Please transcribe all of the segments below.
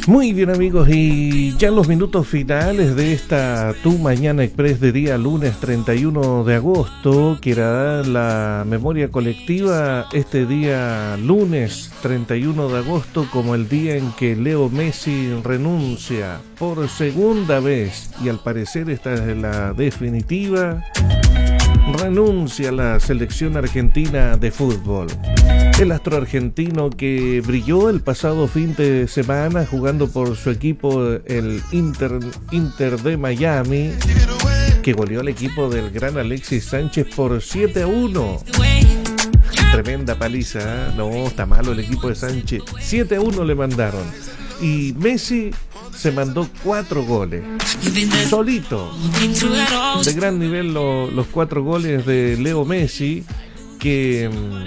Muy bien, amigos, y ya en los minutos finales de esta Tu Mañana Express de día lunes 31 de agosto, quedará la memoria colectiva este día lunes 31 de agosto como el día en que Leo Messi renuncia por segunda vez, y al parecer esta es la definitiva, renuncia a la selección argentina de fútbol. El astro argentino que brilló el pasado fin de semana jugando por su equipo, el Inter de Miami, que goleó al equipo del gran Alexis Sánchez por 7-1. Tremenda paliza, ¿eh? No, está malo el equipo de Sánchez. 7-1 le mandaron. Y Messi se mandó 4 goles. Solito. De gran nivel los 4 goles de Leo Messi, que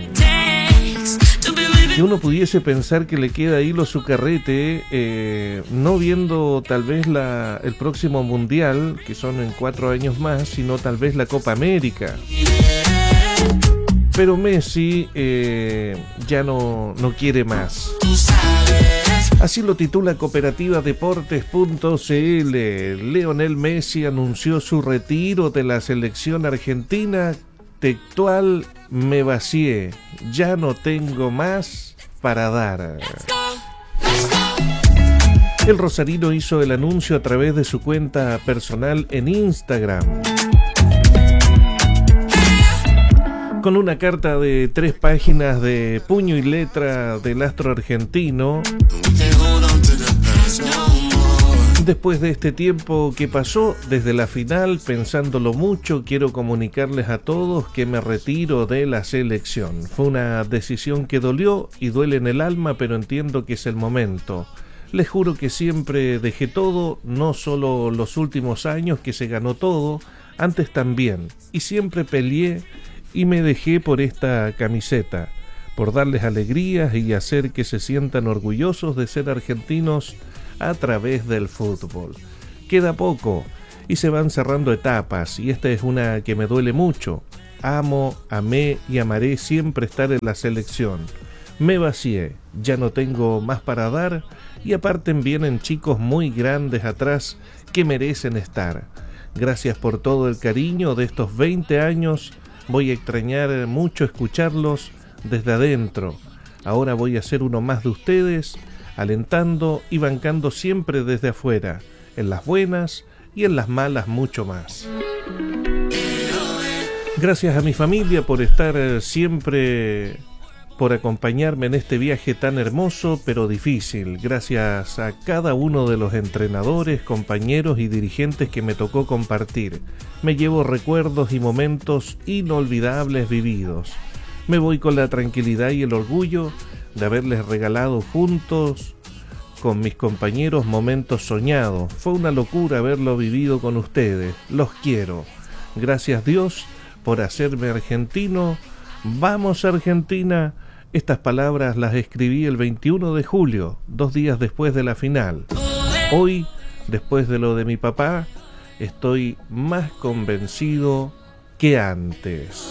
uno pudiese pensar que le queda hilo su carrete, no viendo tal vez el próximo Mundial, que son en 4 años más, sino tal vez la Copa América. Pero Messi ya no quiere más. Así lo titula Cooperativa Deportes.cl. Lionel Messi anunció su retiro de la selección argentina. Textual: me vacié, ya no tengo más para dar. El rosarino hizo el anuncio a través de su cuenta personal en Instagram, con una carta de 3 páginas de puño y letra del astro argentino. Después de este tiempo que pasó desde la final, pensándolo mucho, quiero comunicarles a todos que me retiro de la selección. Fue una decisión que dolió y duele en el alma, pero entiendo que es el momento. Les juro que siempre dejé todo, no solo los últimos años que se ganó todo, antes también. Y siempre peleé y me dejé por esta camiseta, por darles alegrías y hacer que se sientan orgullosos de ser argentinos a través del fútbol. Queda poco y se van cerrando etapas, y esta es una que me duele mucho. Amo, amé y amaré siempre estar en la selección. Me vacié, ya no tengo más para dar, y aparte vienen chicos muy grandes atrás que merecen estar. Gracias por todo el cariño de estos 20 años. Voy a extrañar mucho escucharlos desde adentro. Ahora voy a ser uno más de ustedes, alentando y bancando siempre desde afuera, en las buenas y en las malas mucho más. Gracias a mi familia por estar siempre, por acompañarme en este viaje tan hermoso pero difícil. Gracias a cada uno de los entrenadores, compañeros y dirigentes que me tocó compartir. Me llevo recuerdos y momentos inolvidables vividos. Me voy con la tranquilidad y el orgullo de haberles regalado juntos con mis compañeros momentos soñados. Fue una locura haberlo vivido con ustedes. Los quiero. Gracias Dios por hacerme argentino. ¡Vamos Argentina! Estas palabras las escribí el 21 de julio, 2 días después de la final. Hoy, después de lo de mi papá, estoy más convencido que antes.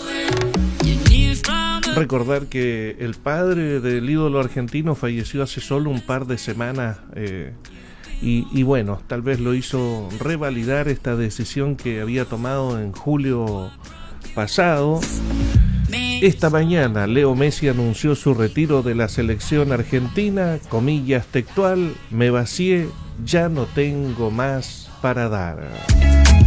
Recordar que el padre del ídolo argentino falleció hace solo un par de semanas, y bueno, tal vez lo hizo revalidar esta decisión que había tomado en julio pasado. Esta mañana Leo Messi anunció su retiro de la selección argentina, comillas textual: me vacié, ya no tengo más para dar.